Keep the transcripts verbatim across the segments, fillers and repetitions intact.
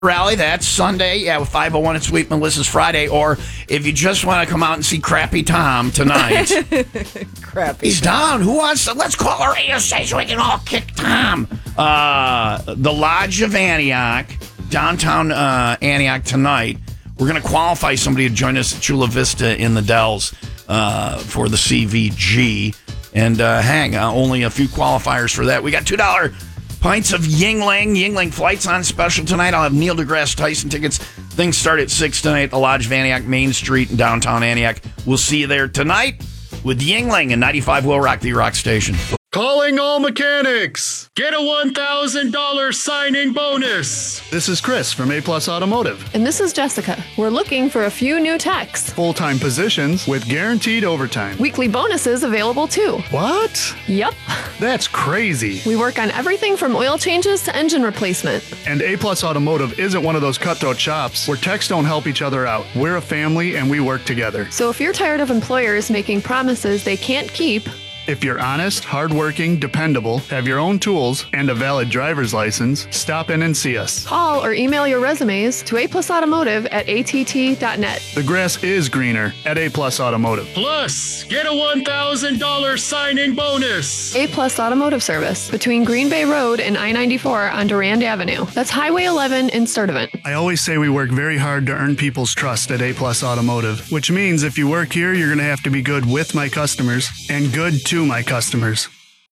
Rally, that's Sunday. Yeah, with five oh one at Sweet Melissa's Friday. Or if you just want to come out and see Crappy Tom tonight. Crappy He's Tom. down. Who wants to? Let's call our radio station so we can all kick Tom. Uh, the Lodge of Antioch, downtown uh, Antioch tonight. We're going to qualify somebody to join us at Chula Vista in the Dells uh, for the C V G. And uh, hang, uh, only a few qualifiers for that. We got two dollars pints of Yingling. Yingling flights on special tonight. I'll have Neil deGrasse Tyson tickets. Things start at six tonight at the Lodge of Antioch, Main Street in downtown Antioch. We'll see you there tonight with Yingling and ninety-five Will Rock, the rock station. Calling all mechanics. Get a one thousand dollars signing bonus. This is Chris from A Plus Automotive. And this is Jessica. We're looking for a few new techs. Full-time positions with guaranteed overtime. Weekly bonuses available too. What? Yep. That's crazy. We work on everything from oil changes to engine replacement. And A Plus Automotive isn't one of those cutthroat shops where techs don't help each other out. We're a family and we work together. So if you're tired of employers making promises they can't keep, if you're honest, hardworking, dependable, have your own tools, and a valid driver's license, stop in and see us. call or email your resumes to A Plus Automotive at A T T dot net. The grass is greener at A Plus Automotive. Plus, get a one thousand dollars signing bonus. A Plus Automotive Service between Green Bay Road and I ninety-four on Durand Avenue. That's Highway eleven in Sturtevant. I always say we work very hard to earn people's trust at A Plus Automotive, which means if you work here, you're going to have to be good with my customers and good to my customers.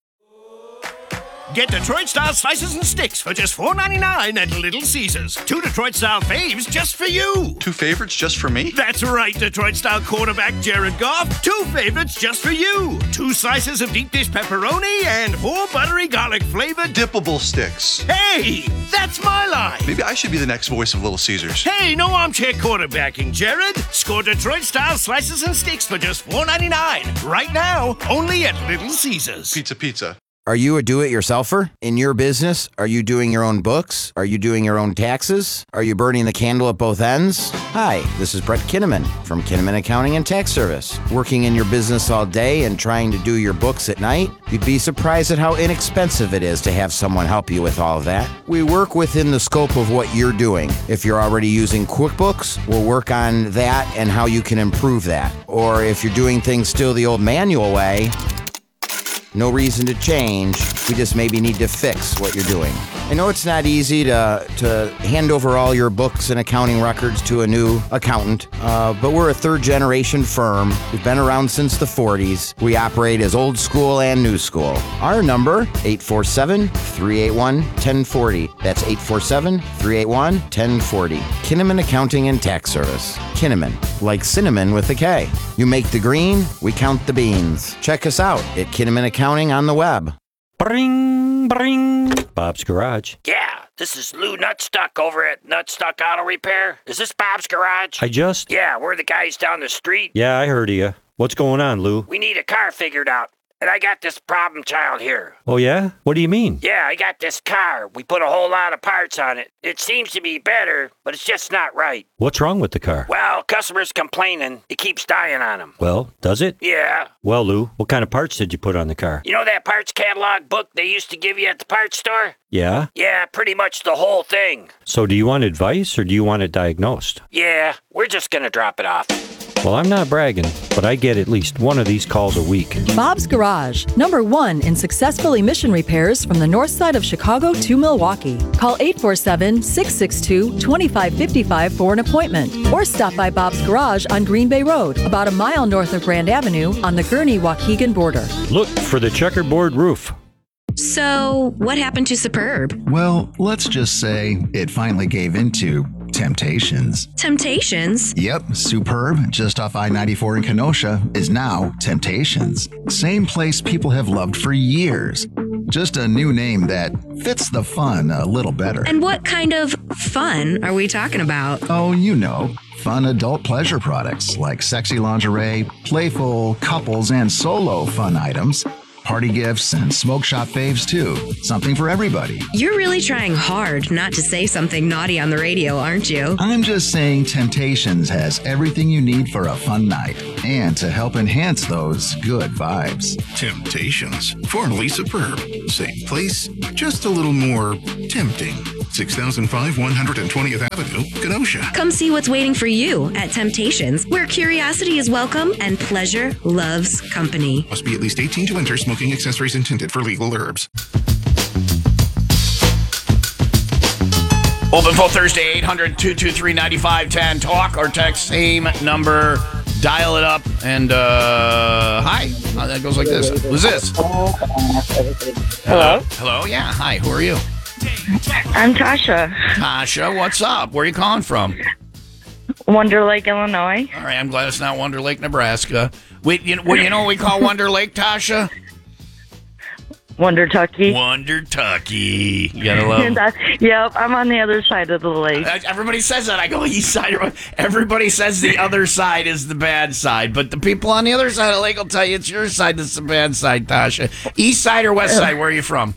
Get Detroit-style slices and sticks for just four ninety-nine at Little Caesars. Two Detroit-style faves just for you. Two favorites just for me? That's right, Detroit-style quarterback Jared Goff. Two favorites just for you. Two slices of deep dish pepperoni and four buttery garlic-flavored dippable sticks. Hey, that's my line. Maybe I should be the next voice of Little Caesars. Hey, no armchair quarterbacking, Jared. Score Detroit-style slices and sticks for just four ninety-nine. Right now, only at Little Caesars. Pizza, pizza. Are you a do-it-yourselfer? In your business, are you doing your own books? Are you doing your own taxes? Are you burning the candle at both ends? Hi, this is Brett Kinnaman from Kinnaman Accounting and Tax Service. Working in your business all day and trying to do your books at night? You'd be surprised at how inexpensive it is to have someone help you with all of that. We work within the scope of what you're doing. If you're already using QuickBooks, we'll work on that and how you can improve that. Or if you're doing things still the old manual way, no reason to change. We just maybe need to fix what you're doing. I know it's not easy to to hand over all your books and accounting records to a new accountant, uh, but we're a third-generation firm. We've been around since the forties. We operate as old school and new school. Our number, eight four seven, three eight one, one zero four zero. That's eight four seven, three eight one, one zero four zero. Kinnaman Accounting and Tax Service. Kinnaman, like cinnamon with a K. You make the green, we count the beans. Check us out at Kinnaman Accounting on the web. Bring, bring. Bob's Garage. Yeah, this is Lou Nutstuck over at Nutstuck Auto Repair. Is this Bob's Garage? I just... Yeah, we're the guys down the street. Yeah, I heard of you. What's going on, Lou? We need a car figured out. And I got this problem child here. Oh, yeah? What do you mean? Yeah, I got this car. We put a whole lot of parts on it. It seems to be better, but it's just not right. What's wrong with the car? Well, customers complaining. It keeps dying on them. Well, does it? Yeah. Well, Lou, what kind of parts did you put on the car? You know that parts catalog book they used to give you at the parts store? Yeah? Yeah, pretty much the whole thing. So do you want advice or do you want it diagnosed? Yeah, we're just gonna drop it off. Well, I'm not bragging, but I get at least one of these calls a week. Bob's Garage, number one in successful emission repairs from the north side of Chicago to Milwaukee. Call eight four seven, six six two, two five five five for an appointment. Or stop by Bob's Garage on Green Bay Road, about a mile north of Grand Avenue on the Gurnee-Waukegan border. Look for the checkerboard roof. So, what happened to Superb? Well, let's just say it finally gave into Temptations. Temptations? Yep, Superb, just off I ninety-four in Kenosha, is now Temptations. Same place people have loved for years. Just a new name that fits the fun a little better. And what kind of fun are we talking about? Oh, you know, fun adult pleasure products like sexy lingerie, playful couples and solo fun items, party gifts, and smoke shop faves too. Something for everybody. You're really trying hard not to say something naughty on the radio, aren't you? I'm just saying Temptations has everything you need for a fun night and to help enhance those good vibes. Temptations, formerly Superb. Same place, just a little more tempting. six thousand five, one hundred twentieth Avenue, Kenosha. Come see what's waiting for you at Temptations, where curiosity is welcome and pleasure loves company. Must be at least eighteen to enter. Smoking accessories intended for legal herbs. Open phone Thursday, eight hundred, two two three, nine five one zero. Talk or text, same number. Dial it up. And, uh, hi. Uh, that goes like this. Who's this? Hello? Hello? Yeah. Hi. Who are you? I'm Tasha. Tasha, what's up? Where are you calling from? Wonder Lake, Illinois. All right. I'm glad it's not Wonder Lake, Nebraska. Wait, you know, what, you know what we call Wonder Lake, Tasha? Wonder Tucky. Wonder Tucky. You gotta love That- Yep, I'm on the other side of the lake. Uh, Everybody says that. I go east side. Or, everybody says the other side is the bad side, but the people on the other side of the lake will tell you it's your side that's the bad side, Tasha. East side or west side? Where are you from?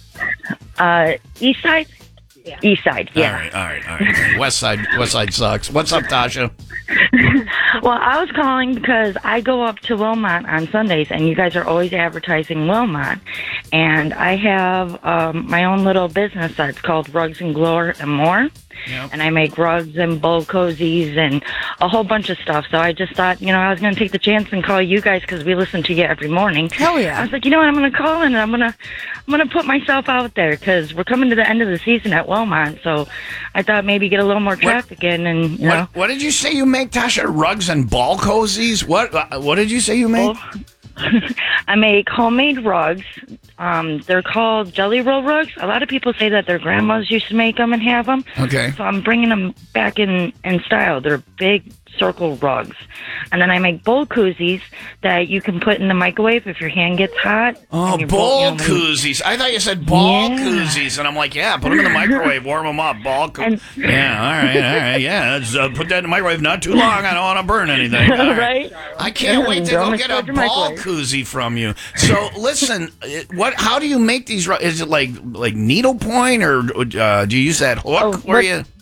Uh, east side? Yeah. East side, yeah. All right, all right, all right. West side, west side sucks. What's up, Tasha? Well, I was calling because I go up to Wilmot on Sundays, and you guys are always advertising Wilmot. And I have um, my own little business that's called Rugs and Glory and More. Yep. And I make rugs and bowl cozies and a whole bunch of stuff. So I just thought, you know, I was going to take the chance and call you guys because we listen to you every morning. Hell yeah. I was like, you know what, I'm going to call in and I'm going to I'm going to put myself out there because we're coming to the end of the season at Wilmot. So I thought maybe get a little more traffic in and, you what, know. What did you say you make, Tasha? Rugs and ball cozies? What uh, What did you say you make? Well, I make homemade rugs. Um, they're called Jelly Roll rugs. A lot of people say that their grandmas used to make them and have them. Okay. So I'm bringing them back in, in style. They're big circle rugs. And then I make bowl koozies that you can put in the microwave if your hand gets hot. Oh, your ball you know, koozies. I thought you said ball Yeah. koozies. And I'm like, yeah, put them in the microwave, warm them up. Ball koozies. Yeah, all right, all right. Yeah, let's, uh, put that in the microwave. Not too long. I don't want to burn anything. All right. Right? I can't wait to Throw go them get a inside your ball microwave. koozie from you. So listen, it- what? How do you make these? ru- Is it like like needlepoint or uh, do you use that hook? Oh, Where what- you?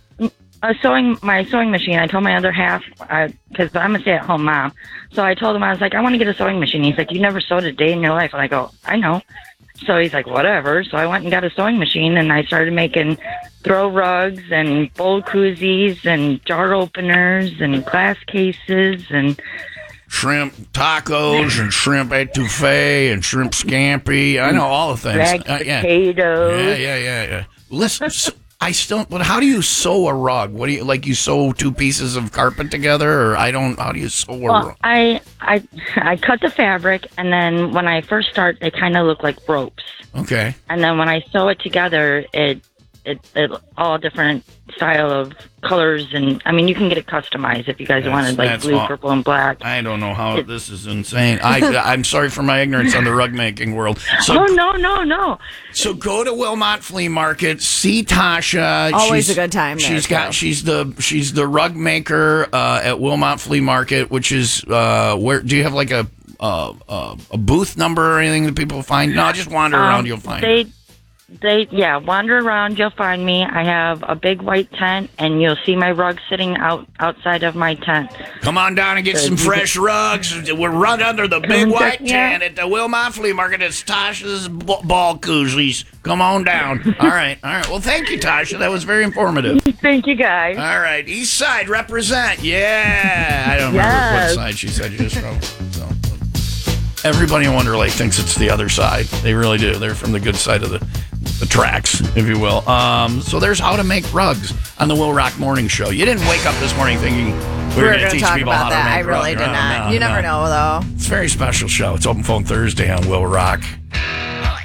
A sewing, my sewing machine. I told my other half, because I'm a stay-at-home mom. So I told him, I was like, I want to get a sewing machine. He's like, you never sewed a day in your life. And I go, I know. So he's like, whatever. So I went and got a sewing machine, and I started making throw rugs and bowl koozies and jar openers and glass cases and Shrimp tacos and shrimp etouffee and shrimp scampi. I know all the things. Ragged Uh, yeah. potatoes. Yeah, yeah, yeah, yeah. Listen, so I still. But how do you sew a rug? What do you like? You sew two pieces of carpet together, or I don't. How do you sew a Well, rug? I, I, I cut the fabric, and then when I first start, they kind of look like ropes. Okay. And then when I sew it together, it, it, it all different style of colors, and I mean, you can get it customized if you guys That's- wanted like that's blue, all- purple, and black. I don't know how this is insane. I I'm sorry for my ignorance on the rug making world. So oh no, no, no! So go to Wilmot Flea Market, see Tasha. Always She's- a good time there, She's got too. she's the she's the rug maker uh, at Wilmot Flea Market, which is uh, where do you have like a uh, uh, a booth number or anything that people find? No, just wander around, Um, you'll find. they, it. They, yeah, wander around, you'll find me. I have a big white tent, and you'll see my rug sitting out outside of my tent. Come on down and get So some you fresh rugs. We're run under the big Come white check- yeah. tent at the Wilmot Flea Market. It's Tasha's b- ball koozies. Come on down. All right, all right. Well, thank you, Tasha. That was very informative. Thank you, guys. All right, East Side represent. Yeah, I don't remember Yes. what side she said you just from. So. Everybody in Wonder Lake thinks it's the other side. They really do. They're from the good side of the, the tracks, if you will. Um, so there's how to make rugs on the Will Rock Morning Show. You didn't wake up this morning thinking we We were were going to going to teach talk people about how that. to I make really rugs. did No, not. no, you never no. know, though. It's a very special show. It's Open Phone Thursday on Will Rock.